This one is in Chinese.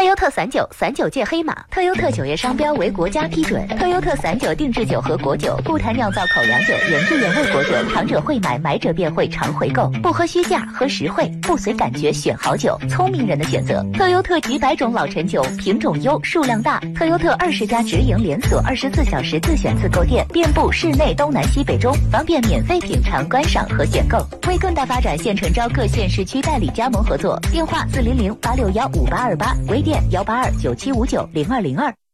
优特39界黑马，特优特酒业商标为国家批准。特优特39定制酒和果酒，不谈酿造口粮酒、原汁原味果酒，尝者会买，买者便会常回购。不喝虚价，喝实惠，不随感觉选好酒，聪明人的选择。特优特几百种老陈酒，品种优，数量大。特优特20家直营连锁，24小时自选自购店，遍布市内东南西北中，方便免费品尝、观赏和选购。为更大发展，现诚招各县市区代理加盟合作，电话400-861-5828，微店182-9759-0202。